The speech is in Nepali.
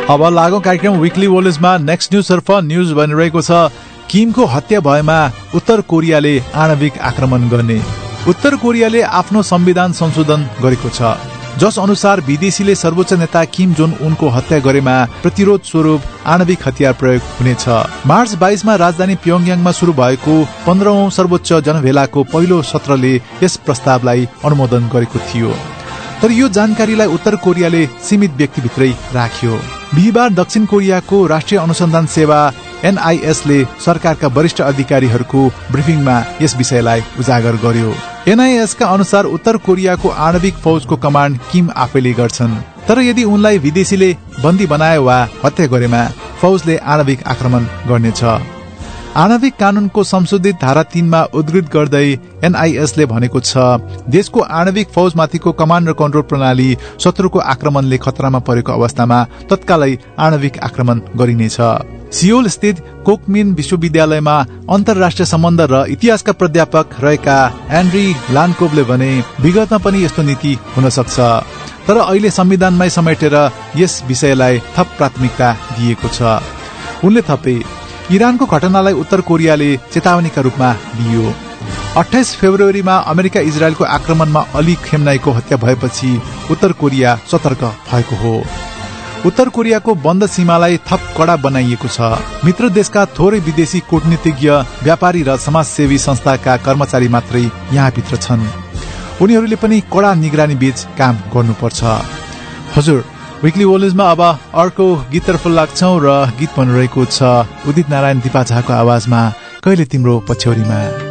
अब लागौं कार्यक्रम विकली वोल्जमा नेक्स्ट न्यूजतर्फ। न्यूज भनिरहेको छ किमको हत्या भएमा उत्तर कोरियाले आणविक आक्रमण गर्ने। उत्तर कोरियाले आफ्नो संविधान संशोधन गरेको छ, जस अनुसार विदेशीले सर्वोच्च नेता किम जोङ उनको हत्या गरेमा प्रतिरोध स्वरूप आणविक हतियार प्रयोग हुनेछ। मार्च 22 मा राजधानी प्योङयाङमा शुरू भएको 15औं सर्वोच्च जनभेलाको पहिलो सत्रले यस प्रस्तावलाई अनुमोदन गरेको थियो। तर यो जानकारीलाई उत्तर कोरियाले सीमित व्यक्तिभित्रै राख्यो। बिहिबार दक्षिण कोरियाको राष्ट्रिय अनुसन्धान सेवा NIS ले सरकारका वरिष्ठ अधिकारीहरूको ब्रिफिङमा यस विषयलाई उजागर गर्यो। NIS का अनुसार उत्तर कोरियाको आणविक फौजको कमान्ड किम आफैले गर्छन्, तर यदि उनलाई विदेशीले बन्दी बनाए वा हत्या गरेमा फौजले आणविक आक्रमण गर्नेछ। आणविक कानूनको संशोधित धारा 3 मा उद्धृत गर्दै NIS ले भनेको छ देशको आणविक फौजमाथिको कमान्ड र कन्ट्रोल प्रणाली शत्रुको आक्रमणले खतरामा परेको अवस्थामा तत्कालै आणविक आक्रमण गरिनेछ। सियोल स्थित कोकमिन विश्वविद्यालयमा अन्तर्राष्ट्रिय सम्बन्ध र इतिहासका प्राध्यापक रहेका एन्ड्री लान्कोभले भने विगतमा पनि यस्तो नीति हुन सक्छ, तर अहिले संविधानमै समेटेर यस विषयलाई थप प्राथमिकता दिएको छ। उनले थपे इरानको घटनालाई उत्तर कोरियाले चेतावनीका रूपमा लियो। 28 फेब्रुअरीमा अमेरिका इजरायलको आक्रमणमा अली खेमनाईको हत्या भएपछि उत्तर कोरिया सतर्क भएको हो। उत्तर कोरियाको बन्द सीमालाई थप कडा बनाइएको छ। मित्र देशका थोरै विदेशी कूटनीतिज्ञ, व्यापारी र समाजसेवी संस्थाका कर्मचारी मात्रै यहाँ भित्र छन्। उनीहरूले पनि कडा निगरानी बीच काम गर्नुपर्छ। हजुर, विकली वोल्जमा अब अर्को गीततर्फ लाग्छौं र गीत भनिरहेको छ उदित नारायण दिपा झाको आवाजमा कहिले तिम्रो पछ्यौरीमा।